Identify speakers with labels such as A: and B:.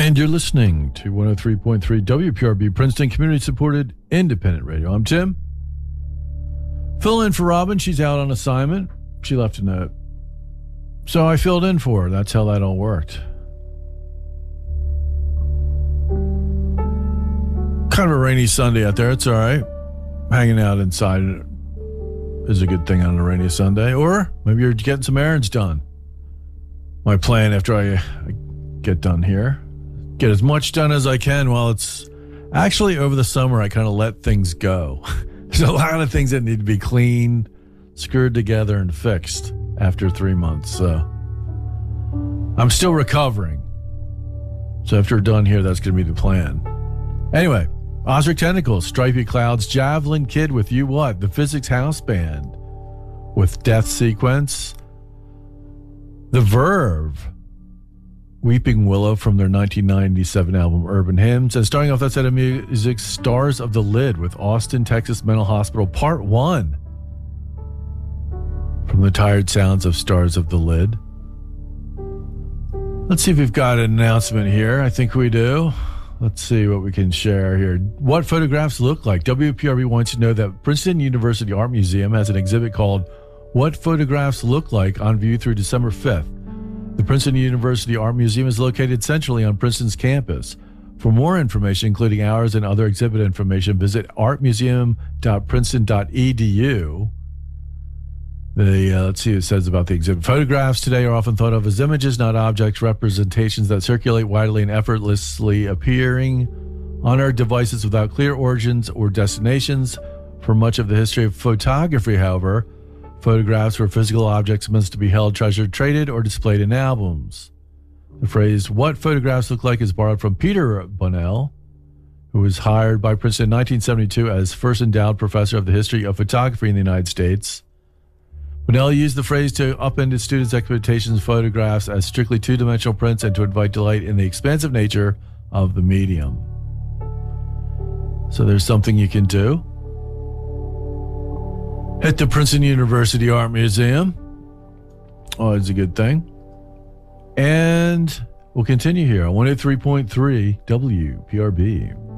A: And you're listening to 103.3 WPRB, Princeton Community-Supported Independent Radio. I'm Tim. Fill in for Robin. She's out on assignment. She left a note. So I filled in for her. That's how that all worked. Kind of a rainy Sunday out there. It's all right. Hanging out inside is a good thing on a rainy Sunday. Or maybe you're getting some errands done. My plan after I get done here, get as much done as I can while it's actually over the summer. I kind of let things go. There's a lot of things that need to be cleaned, screwed together, and fixed after 3 months. So I'm still recovering. So after we're done here, that's going to be the plan. Anyway, Ozric Tentacles, Stripey Clouds, Javelin Kid with You What, the Physics House Band with Death Sequence, The Verve, Weeping Willow from their 1997 album Urban Hymns, and starting off that set of music, Stars of the Lid with Austin, Texas Mental Hospital Part 1 from the Tired Sounds of Stars of the Lid. Let's see if we've got an announcement here. I think we do. Let's see what we can share here. What photographs look like. WPRB wants to know that Princeton University Art Museum has an exhibit called What Photographs Look Like on view through December 5th. The Princeton University Art Museum is located centrally on Princeton's campus. For more information, including hours and other exhibit information, visit artmuseum.princeton.edu. Let's see what it says about the exhibit. Photographs today are often thought of as images, not objects, representations that circulate widely and effortlessly appearing on our devices without clear origins or destinations. For much of the history of photography, however, photographs were physical objects meant to be held, treasured, traded, or displayed in albums. The phrase, what photographs look like, is borrowed from Peter Bonnell, who was hired by Princeton in 1972 as first endowed professor of the history of photography in the United States. Bonnell used the phrase to upend his students' expectations of photographs as strictly two-dimensional prints and to invite delight in the expansive nature of the medium. So there's something you can do. Hit the Princeton University Art Museum. Oh, it's a good thing. And we'll continue here on 103.3 WPRB.